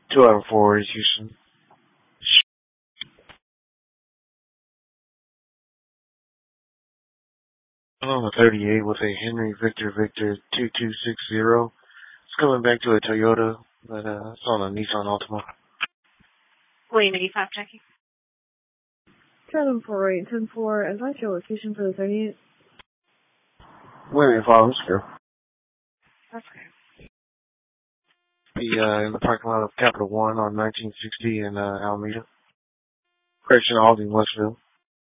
2 out of 4 is Houston. On the 38 with a Henry Victor Victor 2260. It's coming back to a Toyota, but it's on a Nissan Altima. William 85 checking. 748, 10-4, advise your location for the 38. William 5, sure. That's okay. In the parking lot of Capital One on 1960 in Alameda. Christian Aldi, Westville.